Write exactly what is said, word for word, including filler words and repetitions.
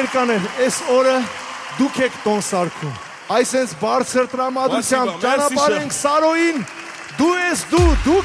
երկաներ, այս օրը դուք եք տոն սարքում։ Այսենց բարձր տրամադրությամբ ճանապարհ ենք Սարոյին։ Դու ես դու, դու